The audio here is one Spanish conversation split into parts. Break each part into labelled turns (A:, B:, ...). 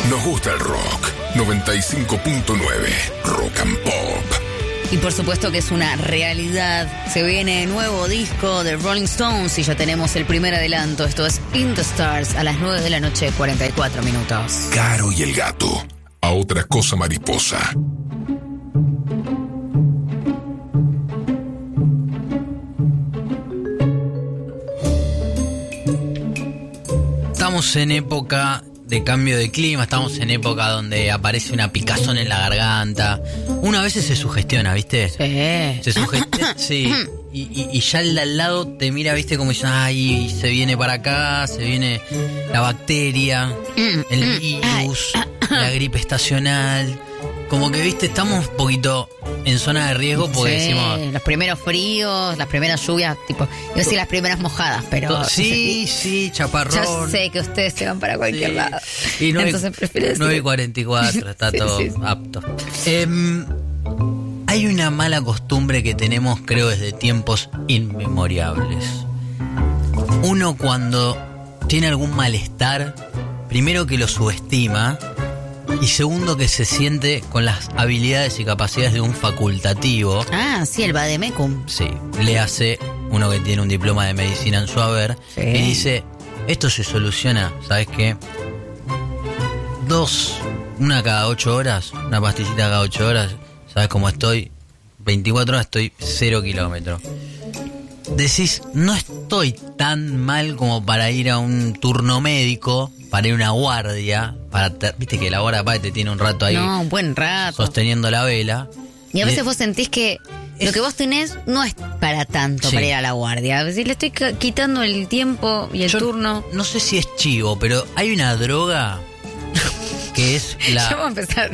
A: Nos gusta el rock. 95.9 Rock and Pop.
B: Y por supuesto que es una realidad. Se viene nuevo disco de Rolling Stones y ya tenemos el primer adelanto. Esto es In the Stars a las 9 de la noche, 44 minutos.
A: Caro y el gato. A otra cosa mariposa.
C: Estamos en época de cambio de clima, estamos en época donde aparece una picazón en la garganta. Uno a veces se sugestiona, ¿viste?
B: Sí.
C: Se sugestiona, sí. Y ya el de al lado te mira, ¿viste? Como diciendo, ay, se viene para acá, se viene la bacteria, el virus, la gripe estacional. Como que, ¿viste? Estamos un poquito en zona de riesgo porque decimos...
B: los primeros fríos, las primeras lluvias, tipo, iba a decir las primeras mojadas, pero...
C: Sí, chaparrón.
B: Yo sé que ustedes se van para cualquier lado.
C: Y
B: Entonces prefiero decir...
C: 9:44, está todo apto. Hay una mala costumbre que tenemos, creo, desde tiempos inmemorables. Uno cuando tiene algún malestar, primero que lo subestima... Y segundo, que se siente con las habilidades y capacidades de un facultativo.
B: Ah, sí, el vademecum.
C: Sí, le hace uno que tiene un diploma de medicina en su haber.
B: Sí.
C: Y dice, esto se soluciona, ¿sabes qué? Una cada 8 horas, una pastillita cada 8 horas. ¿Sabes cómo estoy? 24 horas estoy 0 kilómetros. Decís, no estoy tan mal como para ir a un turno médico, para ir a una guardia, viste que la guardia aparte te tiene un rato ahí.
B: No, un buen rato.
C: Sosteniendo la vela.
B: Y a veces vos sentís que lo que vos tenés no es para tanto,
C: Sí.
B: para ir a la guardia. Si le estoy quitando el tiempo y el turno.
C: No sé si es chivo, pero hay una droga que es la...
B: Ya vamos a empezar.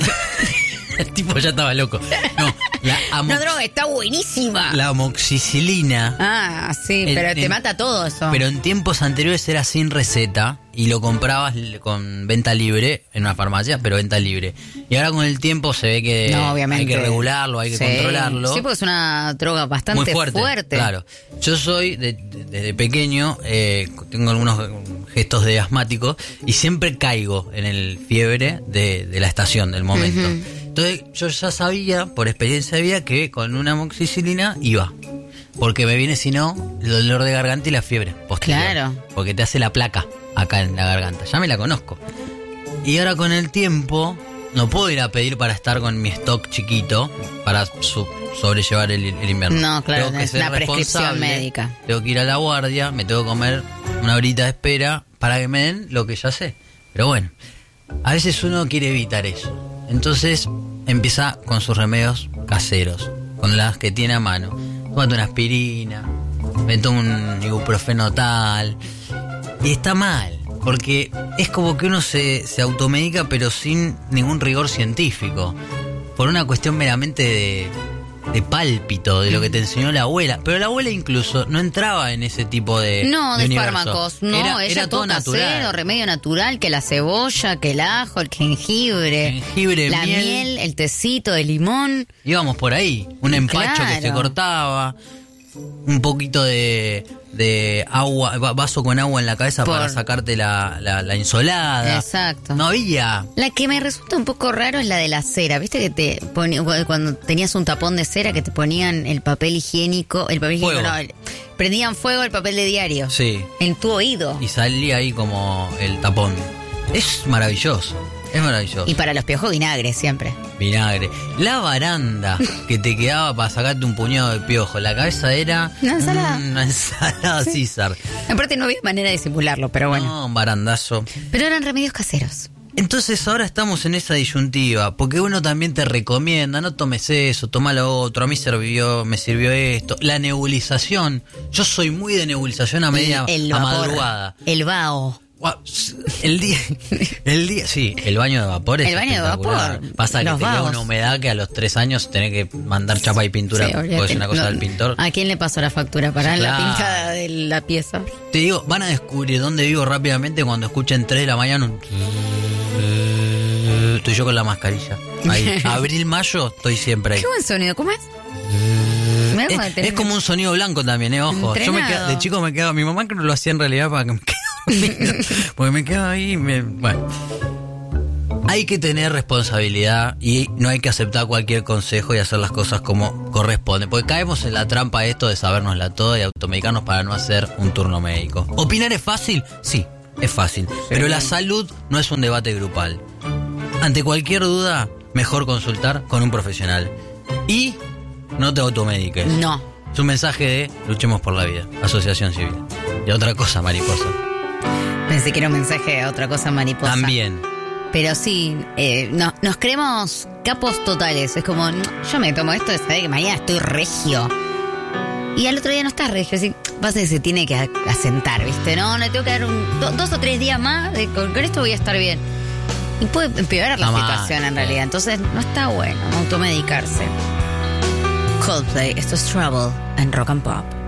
C: El tipo ya estaba loco. No,
B: Una droga está buenísima.
C: la amoxicilina.
B: Ah, sí, pero te mata todo eso.
C: Pero en tiempos anteriores era sin receta y lo comprabas con venta libre en una farmacia, pero venta libre. Y ahora con el tiempo se ve que
B: No, obviamente.
C: hay que regularlo, hay que controlarlo.
B: Sí, porque es una droga bastante
C: Muy fuerte. Claro. Yo soy, desde pequeño, tengo algunos gestos de asmático y siempre caigo en el fiebre de la estación, del momento. Entonces yo ya sabía, por experiencia de vida, que con una amoxicilina iba. Porque me viene, si no, el dolor de garganta y la fiebre posterior.
B: Claro.
C: Porque te hace la placa acá en la garganta. Ya me la conozco. Y ahora con el tiempo, no puedo ir a pedir para estar con mi stock chiquito para sobrellevar el invierno.
B: No, claro,
C: Tengo que
B: es
C: ser
B: una prescripción
C: responsable,
B: médica.
C: Tengo que ir a la guardia, me tengo que comer una horita de espera para que me den lo que ya sé. Pero bueno, a veces uno quiere evitar eso. Entonces empieza con sus remedios caseros, con las que tiene a mano. Tómate una aspirina, me tomo un ibuprofeno tal. Y está mal, porque es como que uno se automedica pero sin ningún rigor científico. Por una cuestión meramente de pálpito, de lo que te enseñó la abuela. Pero la abuela incluso no entraba en ese tipo de universo.
B: Fármacos. No, ella todo casero, remedio natural, que la cebolla, que el ajo, el jengibre, la miel, el tecito de limón.
C: Íbamos por ahí, un empacho que se cortaba, un poquito de agua, vaso con agua en la cabeza para sacarte la insolada.
B: Exacto.
C: No había.
B: La que me resulta un poco raro es la de la cera. ¿Viste que te ponían, cuando tenías un tapón de cera, que te ponían el papel higiénico, prendían fuego el papel de diario?
C: Sí.
B: En tu oído.
C: Y salía ahí como el tapón. Es maravilloso. Es maravilloso.
B: Y para los piojos, vinagre siempre.
C: Vinagre. La baranda que te quedaba para sacarte un puñado de piojo. La cabeza era...
B: Una ensalada.
C: Una ensalada César.
B: Aparte no había manera de simularlo, pero bueno.
C: No, un barandazo.
B: Pero eran remedios caseros.
C: Entonces ahora estamos en esa disyuntiva, porque uno también te recomienda, no tomes eso, toma lo otro, a mí me sirvió esto. La nebulización, yo soy muy de nebulización a madrugada.
B: El vaho.
C: El día, sí, el baño de vapor es espectacular. Pasa que te queda una humedad que a los 3 años tenés que mandar chapa y pintura, porque es una cosa del pintor.
B: ¿A quién le pasó la factura para la pintada de la pieza?
C: Te digo, van a descubrir dónde vivo rápidamente cuando escuchen 3 de la mañana estoy yo con la mascarilla. Ahí, abril, mayo, estoy siempre ahí.
B: Qué buen sonido, ¿cómo es?
C: Es como un sonido blanco también, ojo. Yo de chico me quedaba, mi mamá creo que lo hacía en realidad para que me quede dormido, porque me quedaba ahí bueno. hay que tener responsabilidad y no hay que aceptar cualquier consejo y hacer las cosas como corresponde. Porque caemos en la trampa esto de sabérnosla toda y automedicarnos para no hacer un turno médico. ¿Opinar es fácil? Sí, es fácil. Pero la salud no es un debate grupal. Ante cualquier duda, mejor consultar con un profesional. Y no te automediques.
B: No.
C: Es un mensaje de Luchemos por la Vida, Asociación Civil. Y otra cosa, mariposa.
B: Pensé que era un mensaje a otra cosa, mariposa.
C: También.
B: Pero sí, nos creemos capos totales. Es como, yo me tomo esto de saber que mañana estoy regio. Y al otro día no estás regio. Así pasa que se tiene que asentar, ¿viste? No, le tengo que dar 2 o 3 días más. Con esto voy a estar bien. Y puede empeorar la situación en realidad. Entonces no está bueno automedicarse. Coldplay, esto es Trouble en Rock and Pop.